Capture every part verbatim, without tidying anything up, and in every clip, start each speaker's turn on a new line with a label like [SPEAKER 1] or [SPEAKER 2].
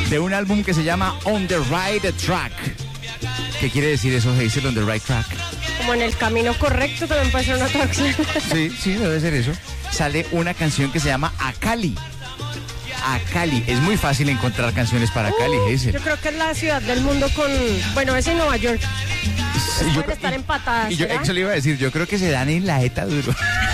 [SPEAKER 1] de un álbum que se llama On the Right Track. ¿Qué quiere decir eso, Hazel, On the Right Track?
[SPEAKER 2] Como en el camino correcto también puede ser una traducción.
[SPEAKER 1] Sí, sí, debe ser eso. Sale una canción que se llama A Cali. A Cali. Es muy fácil encontrar canciones para Cali,
[SPEAKER 2] Uh,
[SPEAKER 1] Hazel.
[SPEAKER 2] yo creo que es la ciudad del mundo con... Bueno, es en Nueva York.
[SPEAKER 1] Sí, yo
[SPEAKER 2] Pueden
[SPEAKER 1] creo-
[SPEAKER 2] estar empatadas,
[SPEAKER 1] Y yo
[SPEAKER 2] ¿será?
[SPEAKER 1] eso le iba a decir, yo creo que se dan en la jeta duro.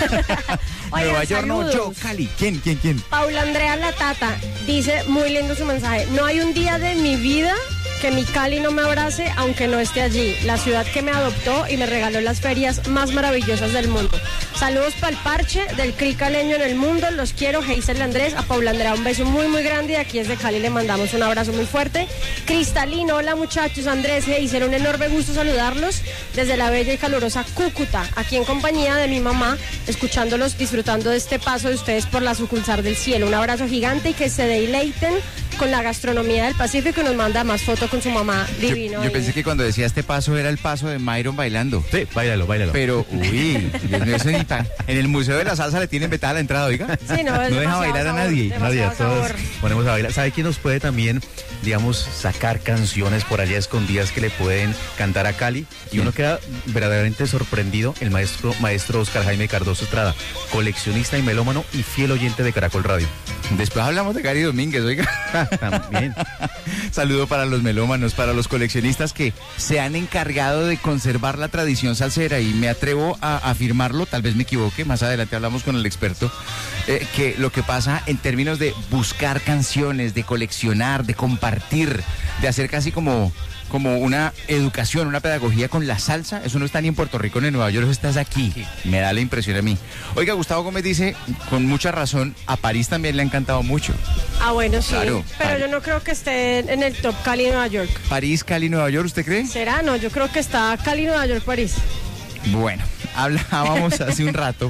[SPEAKER 2] Oigan,
[SPEAKER 1] Nueva York, no, yo,
[SPEAKER 2] saludos.
[SPEAKER 1] Cali. ¿Quién, quién, quién?
[SPEAKER 2] Paula Andrea La Tata dice, muy lindo su mensaje, no hay un día de mi vida que mi Cali no me abrace aunque no esté allí, la ciudad que me adoptó y me regaló las ferias más maravillosas del mundo. Saludos para el parche del Cri caleño en el mundo, los quiero, Hazel Andrés, a Paula Andrea un beso muy muy grande y aquí desde Cali le mandamos un abrazo muy fuerte. Cristalino, hola muchachos, Andrés, Hazel, un enorme gusto saludarlos desde la bella y calurosa Cúcuta, aquí en compañía de mi mamá, escuchándolos, disfrutando de este paso de ustedes por la sucursal del cielo. Un abrazo gigante y que se deleiten con la gastronomía del Pacífico y nos manda más fotos con su mamá, divino.
[SPEAKER 1] Yo, yo
[SPEAKER 2] ahí.
[SPEAKER 1] pensé que cuando decía este paso era el paso de Myron bailando.
[SPEAKER 3] Sí, báilalo, báilalo.
[SPEAKER 1] Pero, uy, Dios mío, eso ni tan- en el Museo de la Salsa le tienen vetada la entrada, oiga.
[SPEAKER 2] Sí, no, es
[SPEAKER 1] no deja
[SPEAKER 2] demasiado
[SPEAKER 1] bailar a
[SPEAKER 2] sabor,
[SPEAKER 1] nadie.
[SPEAKER 2] demasiado
[SPEAKER 3] Nadie, todos
[SPEAKER 2] sabor.
[SPEAKER 3] ponemos a bailar. ¿Sabe quién nos puede también, digamos, sacar canciones por allá escondidas que le pueden cantar a Cali? Y uno queda verdaderamente sorprendido, el maestro, maestro Oscar Jaime Cardoso Estrada, coleccionista y melómano y fiel oyente de Caracol Radio.
[SPEAKER 1] Después hablamos de Gary Domínguez, oiga.
[SPEAKER 3] También.
[SPEAKER 1] Saludo para los melómanos, para los coleccionistas que se han encargado de conservar la tradición salsera y me atrevo a afirmarlo, tal vez me equivoque, más adelante hablamos con el experto, eh, que lo que pasa en términos de buscar canciones, de coleccionar, de compartir, de hacer casi como, como una educación, una pedagogía con la salsa, eso no está ni en Puerto Rico ni en Nueva York, eso estás aquí, me da la impresión a mí. Oiga, Gustavo Gómez dice, con mucha razón, a París también le ha encantado mucho.
[SPEAKER 2] Ah, bueno, sí,
[SPEAKER 1] Claro,
[SPEAKER 2] pero
[SPEAKER 1] Cali.
[SPEAKER 2] yo no creo que esté en el top Cali, Nueva York.
[SPEAKER 1] París, Cali, Nueva York, ¿usted cree?
[SPEAKER 2] ¿Será? No, yo creo que está Cali, Nueva York, París.
[SPEAKER 1] Bueno, hablábamos hace un rato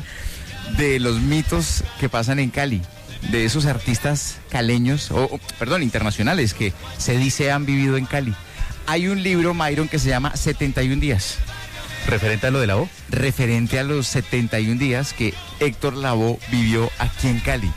[SPEAKER 1] de los mitos que pasan en Cali, de esos artistas caleños, o o, perdón, internacionales, que se dice han vivido en Cali. Hay un libro, Myron, que se llama setenta y un días,
[SPEAKER 3] Referente a lo de la O.
[SPEAKER 1] referente a los setenta y un días que Héctor Lavoe vivió aquí en Cali.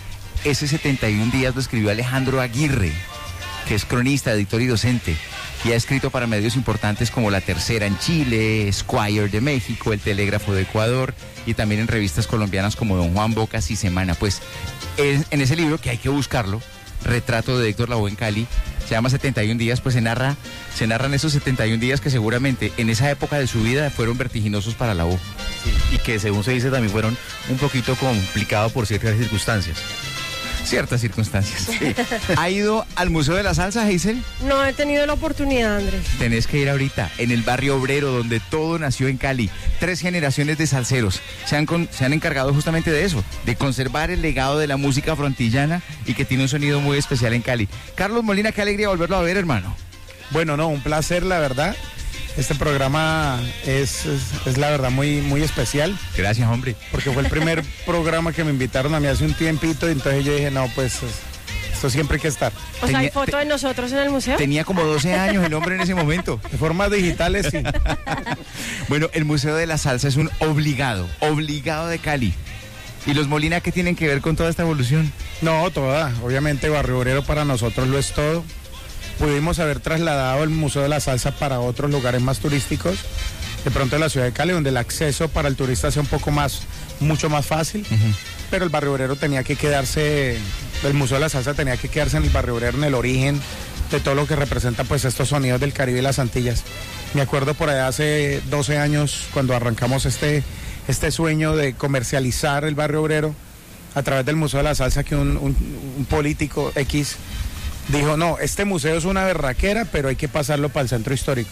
[SPEAKER 1] Ese setenta y un días lo escribió Alejandro Aguirre, que es cronista, editor y docente, y ha escrito para medios importantes como La Tercera en Chile, Esquire de México, El Telégrafo de Ecuador, y también en revistas colombianas como Don Juan, Bocas y Semana. Pues es- en ese libro, que hay que buscarlo, Retrato de Héctor Lavoe en Cali, se llama setenta y un días, pues se narra, se narran esos setenta y un días que seguramente en esa época de su vida fueron vertiginosos para Lavoe.
[SPEAKER 3] Y que según se dice también fueron un poquito complicados por ciertas circunstancias.
[SPEAKER 1] Ciertas circunstancias. ¿Ha ido al Museo de la Salsa, Hazel?
[SPEAKER 2] No he tenido la oportunidad, Andrés.
[SPEAKER 1] Tenés que ir ahorita, en el barrio obrero, donde todo nació en Cali. Tres generaciones de salseros se han, con- se han encargado justamente de eso, de conservar el legado de la música frontillana y que tiene un sonido muy especial en Cali. Carlos Molina, qué alegría volverlo a ver, hermano.
[SPEAKER 4] Bueno, no, un placer, la verdad. Este programa es, es, es la verdad muy, muy especial,
[SPEAKER 1] Gracias, hombre.
[SPEAKER 4] porque fue el primer programa que me invitaron a mí hace un tiempito, y entonces yo dije, no, pues esto siempre hay que estar.
[SPEAKER 2] O sea, hay
[SPEAKER 1] Tenía-
[SPEAKER 2] foto
[SPEAKER 1] te-
[SPEAKER 2] de nosotros en el museo.
[SPEAKER 1] Tenía como doce años el hombre en ese momento.
[SPEAKER 4] De formas digitales, sí.
[SPEAKER 1] Bueno, el Museo de la Salsa es un obligado, obligado de Cali. ¿Y los Molina qué tienen que ver con toda esta evolución?
[SPEAKER 4] No, toda. Obviamente Barrio Obrero para nosotros lo es todo. Pudimos haber trasladado el Museo de la Salsa para otros lugares más turísticos, de pronto en la ciudad de Cali, donde el acceso para el turista sea un poco más, mucho más fácil. Pero el Barrio Obrero tenía que quedarse, el Museo de la Salsa tenía que quedarse en el Barrio Obrero, en el origen de todo lo que representa pues estos sonidos del Caribe y las Antillas. Me acuerdo por allá hace doce años cuando arrancamos este, este sueño de comercializar el Barrio Obrero a través del Museo de la Salsa, que un, un, un político X dijo, no, este museo es una berraquera, pero hay que pasarlo para el centro histórico.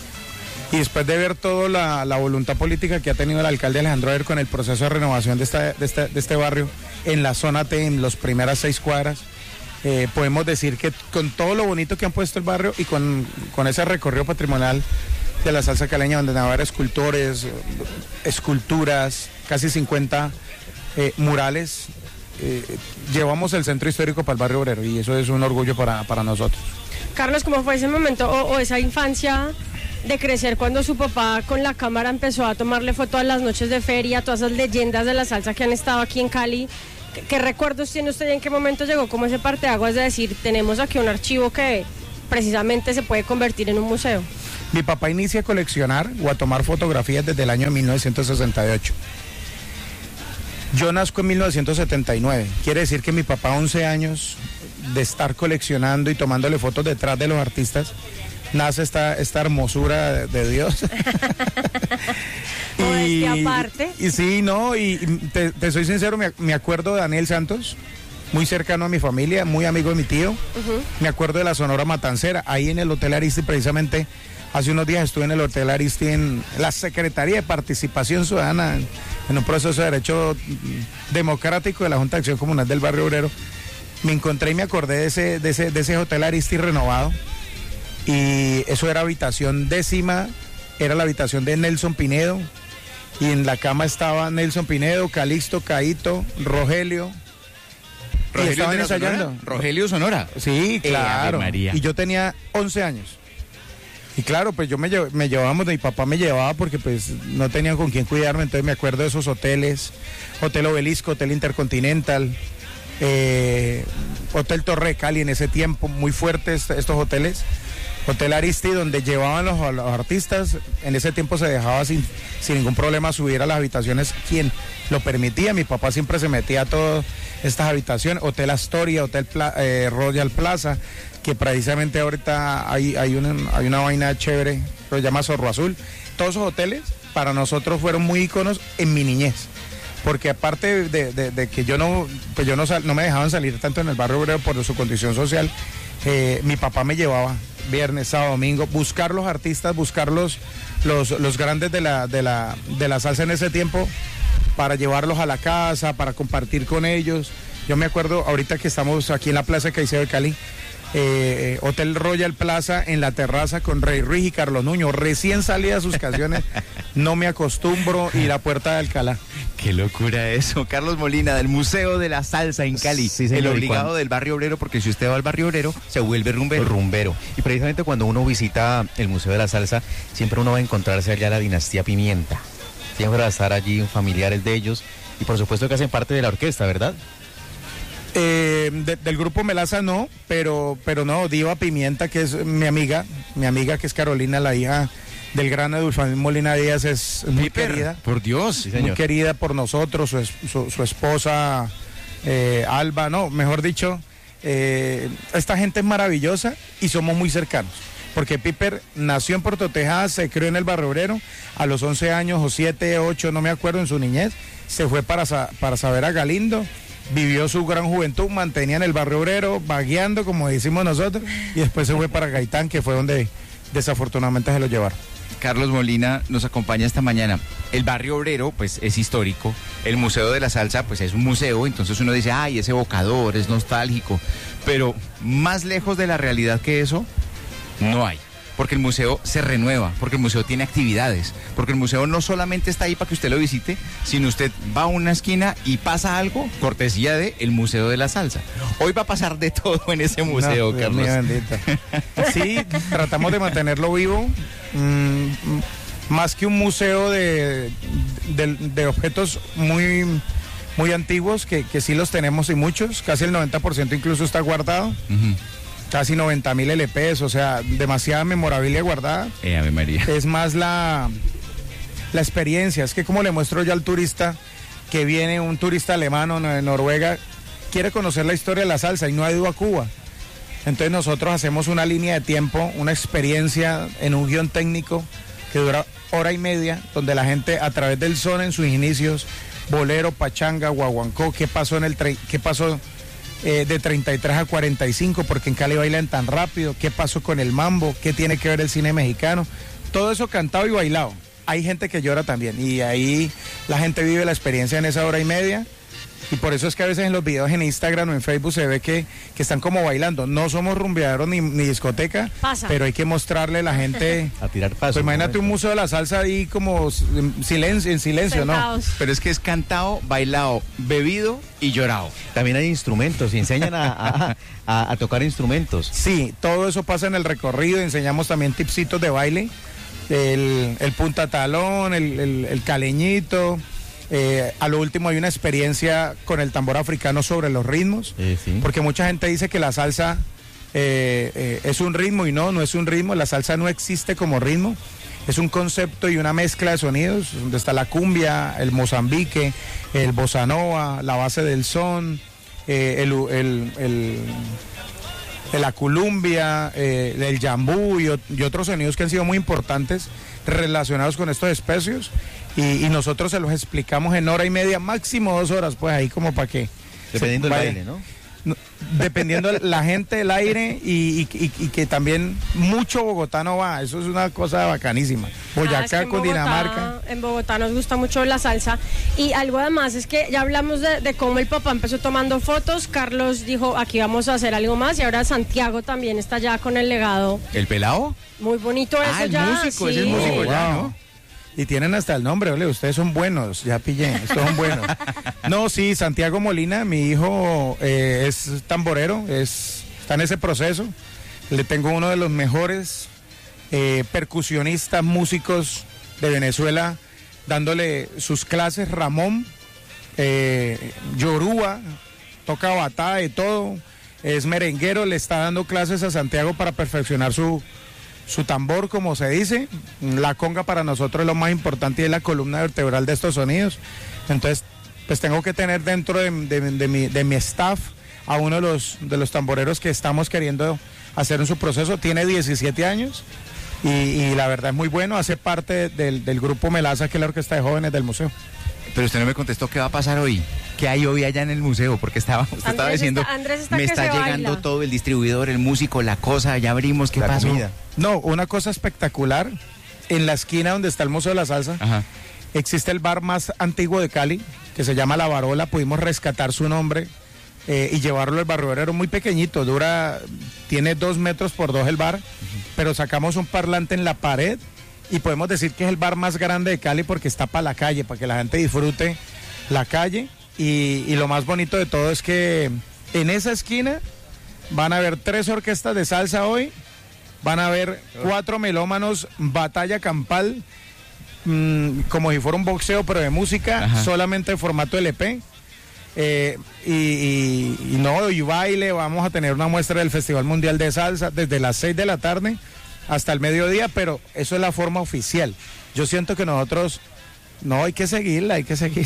[SPEAKER 4] Y después de ver toda la, la voluntad política que ha tenido el alcalde Alejandro Aguirre con el proceso de renovación de, esta, de, este, de este barrio en la zona T, en las primeras seis cuadras, eh, podemos decir que con todo lo bonito que han puesto el barrio y con, con ese recorrido patrimonial de la salsa caleña, donde van a haber escultores, esculturas, casi cincuenta eh, murales, eh, llevamos el centro histórico para el Barrio Obrero, y eso es un orgullo para, para nosotros.
[SPEAKER 2] Carlos, ¿cómo fue ese momento o, o esa infancia de crecer cuando su papá con la cámara empezó a tomarle foto a las noches de feria, a todas esas leyendas de la salsa que han estado aquí en Cali ¿Qué, qué recuerdos tiene usted y en qué momento llegó como ese parteaguas de decir, tenemos aquí un archivo que precisamente se puede convertir en un museo?
[SPEAKER 4] Mi papá inicia a coleccionar o a tomar fotografías desde el año mil novecientos sesenta y ocho. Yo nazco en mil novecientos setenta y nueve. Quiere decir que mi papá, once años de estar coleccionando y tomándole fotos detrás de los artistas, nace esta, esta hermosura de, de Dios.
[SPEAKER 2] y, aparte.
[SPEAKER 4] Y sí, no, y te, te soy sincero, me, me acuerdo de Daniel Santos, muy cercano a mi familia, muy amigo de mi tío. Uh-huh. Me acuerdo de la Sonora Matancera, ahí en el Hotel Aristi, precisamente hace unos días estuve en el Hotel Aristi, en la Secretaría de Participación Ciudadana, en, en un proceso de derecho democrático de la Junta de Acción Comunal del Barrio Obrero. Me encontré y me acordé de ese, de ese, de ese Hotel Aristi renovado. Y eso era habitación décima, era la habitación de Nelson Pinedo, y en la cama estaba Nelson Pinedo, Calixto, Caíto, Rogelio.
[SPEAKER 1] ¿Rogelio
[SPEAKER 4] y estaban ensayando.
[SPEAKER 1] Sonora? ¿Rogelio Sonora?
[SPEAKER 4] Sí, claro.
[SPEAKER 1] Eh, María.
[SPEAKER 4] Y yo tenía once años. Y claro, pues yo me, llev me llevábamos, mi papá me llevaba porque pues no tenían con quién cuidarme, entonces me acuerdo de esos hoteles, Hotel Obelisco, Hotel Intercontinental, eh, Hotel Torre Cali en ese tiempo, muy fuertes estos hoteles. Hotel Aristi, donde llevaban los, a los artistas, en ese tiempo se dejaba sin, sin ningún problema subir a las habitaciones quien lo permitía. Mi papá siempre se metía a todas estas habitaciones. Hotel Astoria, Hotel Pla, eh, Royal Plaza, que precisamente ahorita hay, hay, una, hay una vaina chévere, que se llama Zorro Azul. Todos esos hoteles para nosotros fueron muy íconos en mi niñez. Porque aparte de, de, de que yo no, pues yo no, sal, no me dejaban salir tanto en el barrio obrero por su condición social, eh, mi papá me llevaba viernes, sábado, domingo, buscar los artistas, buscar los, los, los grandes de la, de, la, de la salsa en ese tiempo, para llevarlos a la casa, para compartir con ellos. Yo me acuerdo ahorita que estamos aquí en la Plaza Caicedo de Cali, eh, Hotel Royal Plaza, en la terraza con Rey Ruiz y Carlos Nuño, recién salida de sus canciones, No me acostumbro, y La Puerta de Alcalá.
[SPEAKER 1] Qué locura eso. Carlos Molina, del Museo de la Salsa en Cali,
[SPEAKER 3] sí, señor,
[SPEAKER 1] el obligado del Barrio Obrero, porque si usted va al Barrio Obrero, se vuelve rumbero.
[SPEAKER 3] Rumbero. Y precisamente cuando uno visita el Museo de la Salsa, siempre uno va a encontrarse allá la dinastía Pimienta. Siempre va a estar allí familiares de ellos, y por supuesto que hacen parte de la orquesta, ¿verdad?
[SPEAKER 4] Eh, de, del grupo Melaza no, pero, pero no, Diva Pimienta, que es mi amiga, mi amiga que es Carolina, la hija del gran Edulfamín Molina Díaz, es muy
[SPEAKER 1] Piper,
[SPEAKER 4] querida.
[SPEAKER 1] Por Dios,
[SPEAKER 3] sí, señor.
[SPEAKER 4] Muy querida por nosotros, su, su, su esposa eh, Alba, no, mejor dicho, eh, esta gente es maravillosa y somos muy cercanos. Porque Piper nació en Puerto Tejada, se crió en el Barrio Obrero, a los once años o siete, ocho, no me acuerdo, en su niñez, se fue para, para saber a Galindo, vivió su gran juventud, mantenía en el Barrio Obrero, vagueando, como decimos nosotros, y después se fue para Gaitán, que fue donde desafortunadamente se lo llevaron.
[SPEAKER 1] Carlos Molina nos acompaña esta mañana. El Barrio Obrero, pues, es histórico. El Museo de la Salsa, pues, es un museo. Entonces uno dice, ay, es evocador, es nostálgico. Pero más lejos de la realidad que eso, no hay. Porque el museo se renueva, porque el museo tiene actividades, porque el museo no solamente está ahí para que usted lo visite, sino usted va a una esquina y pasa algo, cortesía de el Museo de la Salsa. Hoy va a pasar de todo en ese museo,
[SPEAKER 4] no,
[SPEAKER 1] Carlos.
[SPEAKER 4] Sí, tratamos de mantenerlo vivo, mm, más que un museo de, de, de objetos muy, muy antiguos, que, que sí los tenemos y muchos, casi el noventa por ciento incluso está guardado. Uh-huh. Casi noventa mil L Pes, o sea, demasiada memorabilia guardada.
[SPEAKER 1] Eh, Ave María.
[SPEAKER 4] Es más la, la experiencia, es que como le muestro yo al turista que viene, un turista alemán o de Noruega, quiere conocer la historia de la salsa y no ha ido a Cuba. Entonces nosotros hacemos una línea de tiempo, una experiencia en un guión técnico que dura hora y media, donde la gente a través del son en sus inicios, bolero, pachanga, guaguancó, qué pasó en el tre- qué pasó Eh, de treinta y tres a cuarenta y cinco, porque en Cali bailan tan rápido, qué pasó con el mambo, qué tiene que ver el cine mexicano, todo eso cantado y bailado. Hay gente que llora también y ahí la gente vive la experiencia en esa hora y media, y por eso es que a veces en los videos en Instagram o en Facebook se ve que, que están como bailando. No somos rumbeaderos ni, ni discoteca,
[SPEAKER 2] Pasa.
[SPEAKER 4] pero hay que mostrarle a la gente
[SPEAKER 3] a tirar paso.
[SPEAKER 4] Pues imagínate un museo de la salsa ahí como en silencio, en silencio,
[SPEAKER 2] Sentados.
[SPEAKER 4] ¿no?
[SPEAKER 1] Pero es que es cantado, bailado, bebido y llorado.
[SPEAKER 3] También hay instrumentos, y enseñan a, a, a, a tocar instrumentos.
[SPEAKER 4] Sí, todo eso pasa en el recorrido, enseñamos también tipsitos de baile, el, el punta talón, el, el, el caleñito, Eh, a lo último hay una experiencia con el tambor africano sobre los ritmos,
[SPEAKER 3] Eh, sí.
[SPEAKER 4] porque mucha gente dice que la salsa eh, eh, es un ritmo y no, no es un ritmo, la salsa no existe como ritmo, es un concepto y una mezcla de sonidos, donde está la cumbia, el mozambique, el bossa nova, la base del son, eh, el, el, el, el- la culumbia, eh, el jambú y, ot- y otros sonidos que han sido muy importantes relacionados con estos especios. Y, y nosotros se los explicamos en hora y media, máximo dos horas, pues ahí como para que...
[SPEAKER 3] Dependiendo
[SPEAKER 4] se
[SPEAKER 3] del
[SPEAKER 4] vaya-
[SPEAKER 3] baile, ¿no?
[SPEAKER 4] no, dependiendo de la gente, del aire y, y- y- y que también mucho bogotano va, eso es una cosa bacanísima. Boyacá,
[SPEAKER 2] Ah, es que en Bogotá-
[SPEAKER 4] Cundinamarca.
[SPEAKER 2] En Bogotá nos gusta mucho la salsa. Y algo además es que ya hablamos de, de cómo el papá empezó tomando fotos. Carlos dijo, aquí vamos a hacer algo más. Y ahora Santiago también está ya con el legado.
[SPEAKER 1] ¿El pelado?
[SPEAKER 2] Muy bonito eso
[SPEAKER 1] Ah, el
[SPEAKER 2] ya.
[SPEAKER 1] músico,
[SPEAKER 2] sí.
[SPEAKER 1] ese es músico ya,
[SPEAKER 4] Wow.
[SPEAKER 1] ¿no?
[SPEAKER 4] Y tienen hasta el nombre, ole, ustedes son buenos, ya pillé, estos son buenos. No, sí, Santiago Molina, mi hijo eh, es tamborero, es, está en ese proceso. Le tengo uno de los mejores eh, percusionistas, músicos de Venezuela, dándole sus clases, Ramón, eh, Yoruba, toca batá de todo, es merenguero, le está dando clases a Santiago para perfeccionar su su tambor, como se dice. La conga para nosotros es lo más importante y es la columna vertebral de estos sonidos. Entonces, pues tengo que tener dentro de, de- de mi, de mi staff a uno de los, de los tamboreros que estamos queriendo hacer en su proceso. Tiene diecisiete años y, y la verdad es muy bueno. Hace parte del, del grupo Melaza, que es la orquesta de jóvenes del museo.
[SPEAKER 1] Pero usted no me contestó qué va a pasar hoy. ¿Qué hay hoy allá en el museo? Porque estaba, usted estaba
[SPEAKER 2] Andrés
[SPEAKER 1] diciendo,
[SPEAKER 2] está- Andrés está
[SPEAKER 1] me
[SPEAKER 2] que
[SPEAKER 1] está
[SPEAKER 2] se
[SPEAKER 1] llegando
[SPEAKER 2] baila.
[SPEAKER 1] todo, el distribuidor, el músico, la cosa, ya abrimos, ¿qué
[SPEAKER 3] La
[SPEAKER 1] pasó?
[SPEAKER 3] comida.
[SPEAKER 4] No, una cosa espectacular. En la esquina donde está el Museo de la Salsa,
[SPEAKER 1] Ajá.
[SPEAKER 4] existe el bar más antiguo de Cali, que se llama La Barola. Pudimos rescatar su nombre eh, y llevarlo al Barrio Obrero, muy pequeñito, dura, tiene dos metros por dos el bar, pero sacamos un parlante en la pared y podemos decir que es el bar más grande de Cali porque está para la calle, para que la gente disfrute la calle. Y, y lo más bonito de todo es que en esa esquina van a haber tres orquestas de salsa hoy, van a haber cuatro melómanos, batalla campal, mm, como si fuera un boxeo, pero de música,
[SPEAKER 1] Ajá.
[SPEAKER 4] solamente en formato L P. Eh, y, y- y no, y baile, vamos a tener una muestra del Festival Mundial de Salsa desde las seis de la tarde hasta el mediodía, pero eso es la forma oficial. Yo siento que nosotros, no, hay que seguirla, hay que seguir.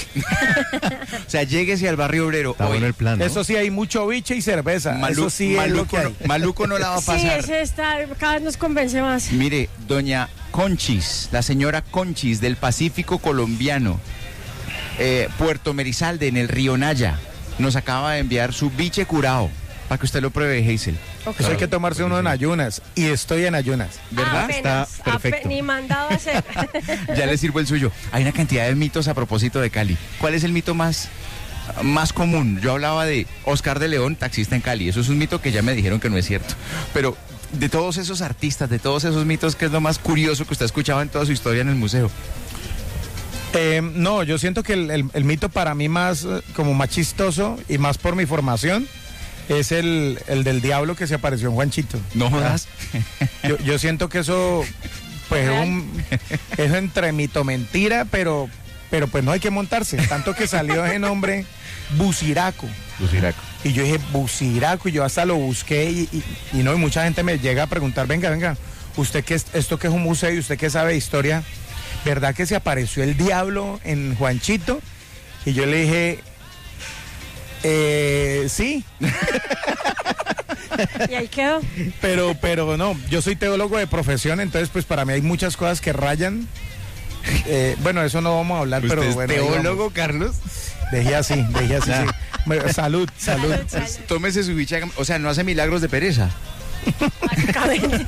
[SPEAKER 1] O sea, lléguese al barrio obrero
[SPEAKER 3] Está
[SPEAKER 1] hoy.
[SPEAKER 3] bueno el plan, ¿no?
[SPEAKER 4] Eso sí, hay mucho biche y cerveza,
[SPEAKER 1] Malu-
[SPEAKER 4] eso sí es lo
[SPEAKER 1] maluco,
[SPEAKER 4] que hay.
[SPEAKER 1] no, maluco no la va a
[SPEAKER 2] Sí,
[SPEAKER 1] pasar.
[SPEAKER 2] ese está, cada vez nos convence más.
[SPEAKER 1] Mire, doña Conchis, la señora Conchis del Pacífico colombiano, eh, Puerto Merizalde, en el río Naya, nos acaba de enviar su biche curao, para que usted lo pruebe, Hazel.
[SPEAKER 2] Ok.
[SPEAKER 4] Eso hay que tomarse uno en ayunas, y estoy en ayunas.
[SPEAKER 1] ¿Verdad?
[SPEAKER 2] Apenas,
[SPEAKER 3] Está perfecto.
[SPEAKER 2] ape- ni mandado a hacer.
[SPEAKER 1] Ya le sirvo el suyo. Hay una cantidad de mitos a propósito de Cali. ¿Cuál es el mito más, más común? Yo hablaba de Oscar de León, taxista en Cali. Eso es un mito que ya me dijeron que no es cierto. Pero de todos esos artistas, de todos esos mitos, ¿qué es lo más curioso que usted ha escuchado en toda su historia en el museo?
[SPEAKER 4] Eh, no, yo siento que el, el- el mito para mí más, eh, como más chistoso y más por mi formación, es el, el del diablo que se apareció en Juanchito.
[SPEAKER 1] No jodas.
[SPEAKER 4] Yo, yo siento que eso, pues, es, un, es entre mito mentira, pero, pero pues no hay que montarse. Tanto que salió ese nombre, Buciraco.
[SPEAKER 3] Luciraco.
[SPEAKER 4] Y yo dije, Buciraco, y yo hasta lo busqué y, y- y no, y mucha gente me llega a preguntar, venga, venga, usted que es, esto que es un museo y usted que sabe de historia, ¿verdad que se apareció el diablo en Juanchito? Y yo le dije, eh, sí,
[SPEAKER 2] Y ahí quedó.
[SPEAKER 4] pero, pero no, yo soy teólogo de profesión, entonces pues para mí hay muchas cosas que rayan. Eh, bueno, eso no vamos a hablar, pero
[SPEAKER 1] ¿Usted es
[SPEAKER 4] bueno. ahí
[SPEAKER 1] teólogo, Carlos?
[SPEAKER 4] vamos. Dejé así, dejé así, sí. Bueno, Salud, salud.
[SPEAKER 2] Salud, salud.
[SPEAKER 1] Tómese su bicha, o sea, no hace milagros de pereza.
[SPEAKER 2] Básicamente.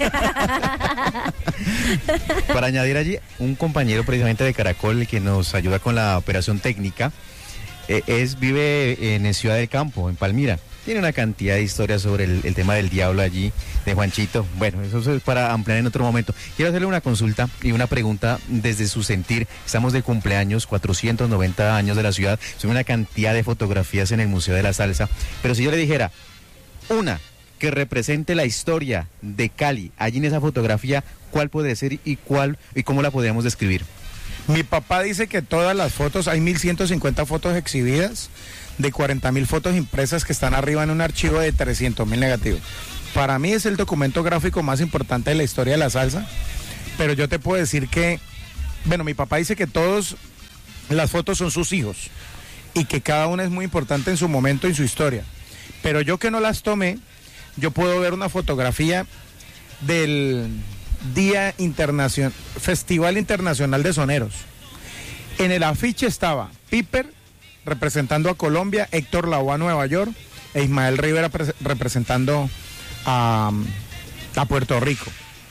[SPEAKER 3] Para añadir allí, un compañero precisamente de Caracol que nos ayuda con la operación técnica, eh, es vive en Ciudad del Campo, en Palmira. Tiene una cantidad de historias sobre el, el tema del diablo allí, de Juanchito. Bueno, eso es para ampliar en otro momento. Quiero hacerle una consulta y una pregunta desde su sentir. Estamos de cumpleaños, cuatrocientos noventa años de la ciudad. Son una cantidad de fotografías en el Museo de la Salsa. Pero si yo le dijera, una que represente la historia de Cali, allí en esa fotografía, ¿cuál puede ser y cuál y cómo la podríamos describir?
[SPEAKER 4] Mi papá dice que todas las fotos, hay mil ciento cincuenta fotos exhibidas, de cuarenta mil fotos impresas que están arriba en un archivo de trescientos mil negativos. Para mí es el documento gráfico más importante de la historia de la salsa, pero yo te puedo decir que, bueno, mi papá dice que todas las fotos son sus hijos y que cada una es muy importante en su momento y en su historia. Pero yo que no las tomé, yo puedo ver una fotografía del Día Internacional, Festival Internacional de Soneros. En el afiche estaba Piper representando a Colombia, Héctor Lavoe a Nueva York e Ismael Rivera pre- representando a, a Puerto Rico.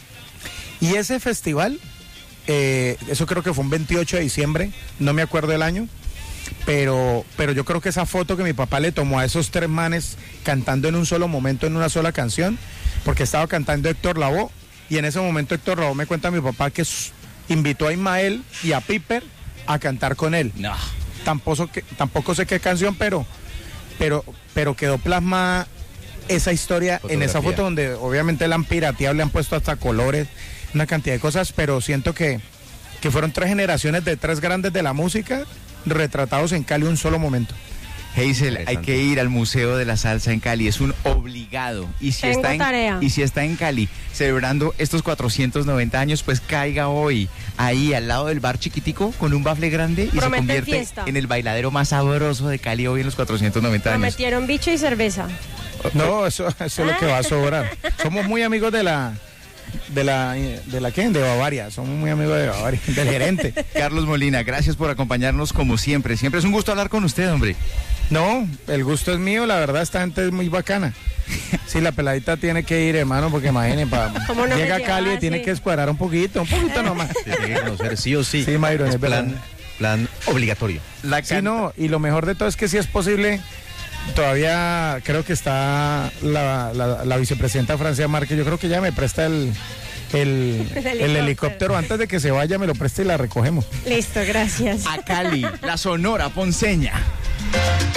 [SPEAKER 4] Y ese festival, eh, eso creo que fue un veintiocho de diciembre, no me acuerdo el año, pero, pero yo creo que esa foto que mi papá le tomó a esos tres manes cantando en un solo momento, en una sola canción, porque estaba cantando Héctor Lavoe, y en ese momento Héctor Lavoe me cuenta a mi papá que s- invitó a Ismael y a Piper a cantar con él.
[SPEAKER 1] No.
[SPEAKER 4] Tampoco, que, tampoco sé qué canción, pero, pero, pero quedó plasmada esa historia en esa foto donde obviamente la han pirateado, le han puesto hasta colores, una cantidad de cosas, pero siento que, que fueron tres generaciones de tres grandes de la música retratados en Cali un solo momento.
[SPEAKER 1] Hazel, hay que ir al Museo de la Salsa en Cali, es un obligado. Y si,
[SPEAKER 2] Tengo
[SPEAKER 1] está en,
[SPEAKER 2] tarea.
[SPEAKER 1] y si está en Cali celebrando estos cuatrocientos noventa años, pues caiga hoy ahí al lado del bar chiquitico con un bafle grande y
[SPEAKER 2] Prometen
[SPEAKER 1] se convierte
[SPEAKER 2] fiesta.
[SPEAKER 1] en el bailadero más sabroso de Cali hoy en los cuatrocientos noventa años.
[SPEAKER 2] Prometieron bicho y cerveza.
[SPEAKER 4] No, eso, eso es lo que va a sobrar. Somos muy amigos de la... De la, de la ¿qué? De Bavaria, somos muy amigos de Bavaria, del gerente.
[SPEAKER 1] Carlos Molina, gracias por acompañarnos como siempre. Siempre es un gusto hablar con usted, hombre.
[SPEAKER 4] No, el gusto es mío, la verdad esta gente es muy bacana. Sí, la peladita tiene que ir, hermano, porque imagínate, pa,
[SPEAKER 2] ¿Cómo no me
[SPEAKER 4] llega a Cali y
[SPEAKER 2] llevas,
[SPEAKER 4] tiene
[SPEAKER 2] sí?
[SPEAKER 4] que escuadrar un poquito, un poquito nomás.
[SPEAKER 3] Tiene que conocer sí o sí.
[SPEAKER 4] Sí, Mayron,
[SPEAKER 3] es
[SPEAKER 4] es verdad.
[SPEAKER 3] plan, plan obligatorio.
[SPEAKER 1] La
[SPEAKER 4] Sí,
[SPEAKER 1] canta-
[SPEAKER 4] no, y lo mejor de todo es que si es posible, todavía creo que está la, la, la vicepresidenta Francia Márquez, yo creo que ya me presta el, el,
[SPEAKER 2] El
[SPEAKER 4] el
[SPEAKER 2] helicóptero.
[SPEAKER 4] helicóptero antes de que se vaya, me lo presta y la recogemos.
[SPEAKER 2] Listo, gracias.
[SPEAKER 1] A Cali, la Sonora Ponceña.